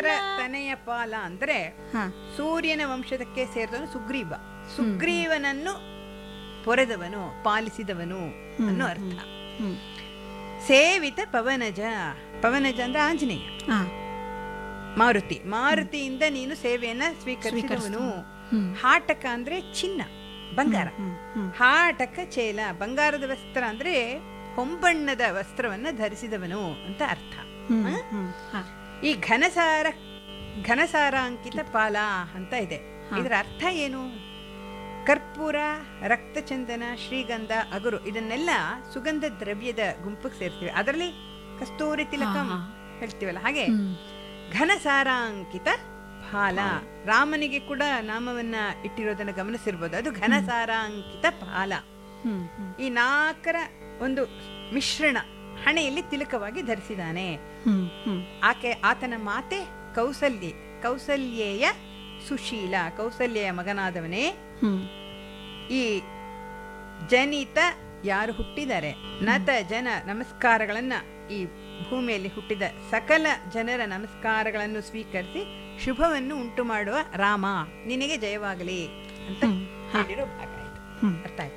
ದಶರಥರ ತನೆಯ ಪಾಲ ಅಂದ್ರೆ ಸೂರ್ಯನ ವಂಶದಕ್ಕೆ ಸೇರಿದವನು ಸುಗ್ರೀವ. ಸುಗ್ರೀವನನ್ನು ಪೊರೆದವನು, ಪಾಲಿಸಿದವನು ಅನ್ನೋ ಅರ್ಥ. ಸೇವಿತ ಪವನಜ, ಪವನಜ ಅಂದ್ರೆ ಆಂಜನೇಯ. ಮಾರುತಿ, ಮಾರುತಿಯಿಂದ ನೀನು ಸೇವೆಯನ್ನ ಸ್ವೀಕರಿಸಿದವನು. ಹಾಟಕ ಅಂದ್ರೆ ಚಿನ್ನ, ಬಂಗಾರ. ಹಾಟಕ ಚೇಲ, ಬಂಗಾರದ ವಸ್ತ್ರ ಅಂದ್ರೆ ಹೊಂಬಣ್ಣದ ವಸ್ತ್ರವನ್ನ ಧರಿಸಿದವನು ಅಂತ ಅರ್ಥ. ಈ ಘನಸಾರಾಂಕಿತ ಪಾಲ ಅಂತ ಇದೆ. ಇದರ ಅರ್ಥ ಏನು? ಕರ್ಪೂರ, ರಕ್ತಚಂದನ, ಶ್ರೀಗಂಧ, ಅಗುರು ಇದನ್ನೆಲ್ಲ ಸುಗಂಧ ದ್ರವ್ಯದ ಗುಂಪಿಗೆ ಸೇರ್ತೀವಿ. ಅದರಲ್ಲಿ ಕಸ್ತೂರಿ ತಿಲಕಂ ಹೇಳ್ತೀವಲ್ಲ, ಹಾಗೆ ಘನಸಾರಾಂಕಿತ ಫಾಲ. ರಾಮನಿಗೆ ಕೂಡ ನಾಮವನ್ನ ಇಟ್ಟಿರೋದನ್ನ ಗಮನಿಸಿರ್ಬೋದು. ಅದು ಘನಸಾರಾಂಕಿತ ಫಾಲ. ಈ 4ರ ಒಂದು ಮಿಶ್ರಣ ಹಣೆಯಲ್ಲಿ ತಿಲಕವಾಗಿ ಧರಿಸಿದಾನೆ. ಆತನ ಮಾತೆ ಕೌಸಲ್ಯೆ, ಕೌಸಲ್ಯೆಯ ಸುಶೀಲ, ಕೌಸಲ್ಯೆಯ ಮಗನಾದವನೇ. ಈ ಜನಿತ ಯಾರು ಹುಟ್ಟಿದ್ದಾರೆ, ನತ ಜನ ನಮಸ್ಕಾರಗಳನ್ನ, ಈ ಭೂಮಿಯಲ್ಲಿ ಹುಟ್ಟಿದ ಸಕಲ ಜನರ ನಮಸ್ಕಾರಗಳನ್ನು ಸ್ವೀಕರಿಸಿ ಶುಭವನ್ನು ಉಂಟು ಮಾಡುವ ರಾಮ, ನಿನಗೆ ಜಯವಾಗಲಿ ಅಂತ ಹೇಳಿರೋ ಭಾಗ ಇದು. ಅರ್ಥ ಆಯ್ತು?